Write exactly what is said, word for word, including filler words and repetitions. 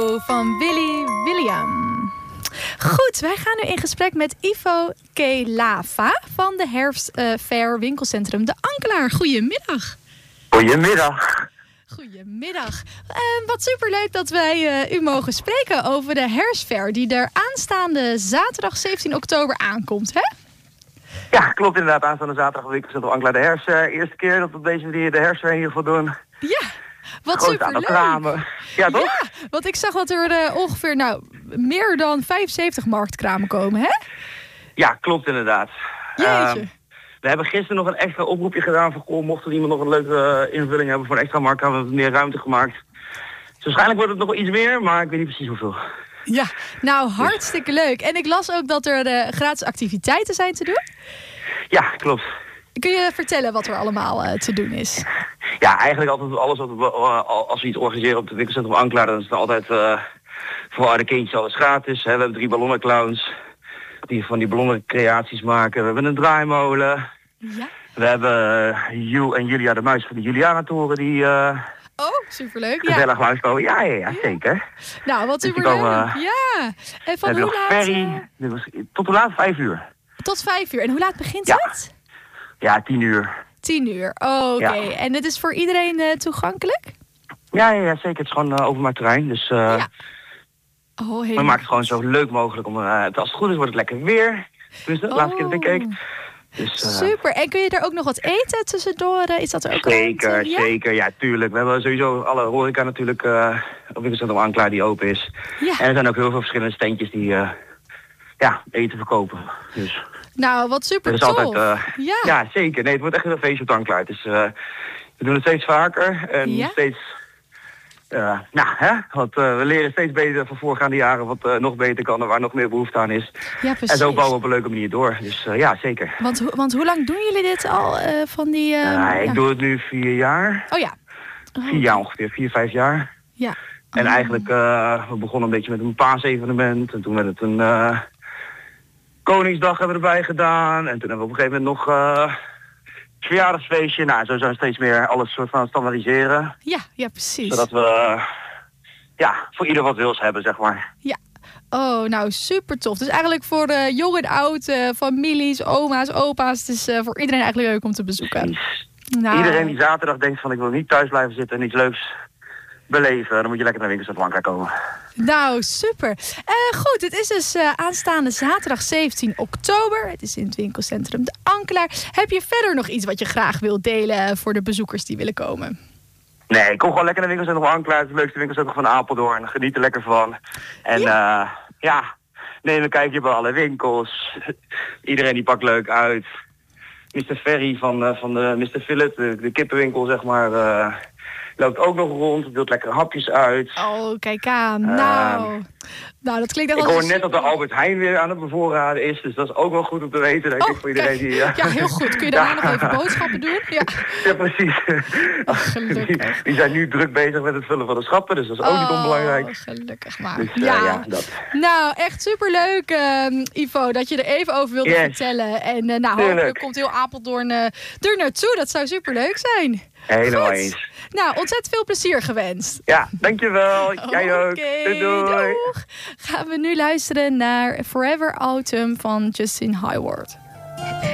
Ivo van Willy William. Goed, wij gaan nu in gesprek met Ivo Kelava van de Herfstfair winkelcentrum De Ankelaar. Goedemiddag. Goedemiddag. Goedemiddag. Uh, wat superleuk dat wij uh, u mogen spreken over de Herfstfair die er aanstaande zaterdag zeventien oktober aankomt, hè? Ja, klopt inderdaad. Aanstaande zaterdag winkelcentrum Ankelaar de Herfst. Uh, eerste keer dat we op deze manier de Herfstfair in ieder geval doen. Ja, wat Groot superleuk. aantal kramen. Ja, toch? Ja, want ik zag dat er uh, ongeveer nou, meer dan vijfenzeventig marktkramen komen, hè? Ja, klopt inderdaad. Jeetje. Uh, we hebben gisteren nog een extra oproepje gedaan van goh, mocht er iemand nog een leuke uh, invulling hebben voor een extra marktkraam, hebben we meer ruimte gemaakt. Dus waarschijnlijk wordt het nog wel iets meer, maar ik weet niet precies hoeveel. Ja, nou hartstikke leuk. En ik las ook dat er uh, gratis activiteiten zijn te doen. Ja, klopt. Kun je vertellen wat er allemaal uh, te doen is? Ja, eigenlijk altijd alles wat we, uh, als we iets organiseren op het winkelcentrum Ankelaar, dan is het altijd uh, voor de kindjes alles gratis. Hè. We hebben drie ballonnenclowns die van die ballonnencreaties maken. We hebben een draaimolen. Ja. We hebben uh, Ju en Julia de Muis van de Juliana-toren die uh, oh, superleuk. gezellig Ja. langskomen. Ja, ja, ja, zeker. Nou, wat Dus die superleuk. komen, Ja. En van we hoe hebben nog laat? ferry. Dit was tot hoe laat? Vijf uur. Tot vijf uur. En hoe laat begint Ja. het? Ja, tien uur. Tien uur. Oh, oké. Ja. En het is voor iedereen uh, toegankelijk? Ja, ja, ja, zeker. Het is gewoon uh, openbaar terrein. Dus uh, Ja. Oh, we helemaal. maken het gewoon zo leuk mogelijk. Om, uh, als het goed is, wordt het lekker weer. Dus de Oh. laatste keer dat ik keek. Dus, uh, super. En kun je er ook nog wat eten tussendoor? Is dat er ook Zeker, ruimte? Ja? zeker. Ja, tuurlijk. We hebben sowieso alle horeca natuurlijk uh, op winkelcentrum Ankelaar die open is. Ja. En er zijn ook heel veel verschillende standjes die uh, ja, eten verkopen. Dus Nou, wat super er is tof. altijd, uh, ja. ja, zeker. Nee, het wordt echt een feestje op Ankelaar. Dus uh, we doen het steeds vaker en Ja? steeds. Uh, nou, hè? Want uh, we leren steeds beter van voorgaande jaren wat uh, nog beter kan en waar nog meer behoefte aan is. Ja, precies. En zo bouwen we op een leuke manier door. Dus uh, ja, zeker. Want, ho- want hoe lang doen jullie dit al uh, van die... Uh, Uh, ja. Ik doe het nu vier jaar. Oh ja. Oh, Vier jaar ongeveer, vier, vijf jaar. Ja. En Oh. eigenlijk, uh, we begonnen een beetje met een paasevenement. En toen werd het een uh, Koningsdag hebben we erbij gedaan. En toen hebben we op een gegeven moment nog uh, verjaardagsfeestje. Nou, zo zijn we steeds meer alles soort van standaardiseren. Ja, ja, precies. Zodat we uh, ja, voor ieder wat wils hebben, zeg maar. Ja. Oh, nou super tof. Dus eigenlijk voor uh, jong en oud, uh, families, oma's, opa's. Het is uh, voor iedereen eigenlijk leuk om te bezoeken. Precies. Nou, Iedereen die zaterdag denkt van ik wil niet thuis blijven zitten en iets leuks beleven. Dan moet je lekker naar winkelcentrum Ankelaar komen. Nou, super. Uh, goed, het is dus uh, aanstaande zaterdag zeventien oktober. Het is in het winkelcentrum De Ankelaar. Heb je verder nog iets wat je graag wilt delen voor de bezoekers die willen komen? Nee, kom gewoon lekker naar winkelcentrum Ankelaar. Het is het leukste winkelcentrum van Apeldoorn. Geniet er lekker van. En ja, uh, ja neem een kijkje bij alle winkels. Iedereen die pakt leuk uit. mister Ferry van, uh, van de mister Philip, de, de kippenwinkel, zeg maar, uh, loopt ook nog rond. Deelt lekker hapjes uit. Oh, kijk aan. Nou, uh, nou dat klinkt echt Ik wel hoor super. net dat de Albert Heijn weer aan het bevoorraden is. Dus dat is ook wel goed om te weten, denk oh, ik, voor iedereen kijk. die... Uh, ja, heel goed. Kun je daarna ja. nog even boodschappen doen? Ja, ja precies. Oh, gelukkig. Die, die zijn nu druk bezig met het vullen van de schappen, dus dat is ook oh, niet onbelangrijk. Gelukkig maar. Dus, uh, ja. ja, dat. Nou, echt superleuk, uh, Ivo, dat je er even over wilde yes. vertellen. En uh, nou, Tuurlijk. hopelijk komt heel Apeldoorn uh, er naartoe. Dat zou superleuk zijn. Helemaal Goed. eens. Nou, ontzettend veel plezier gewenst. Ja, dankjewel. Jij ook. Okay, doei, doei. Doeg. Gaan we nu luisteren naar Forever Autumn van Justin Hayward.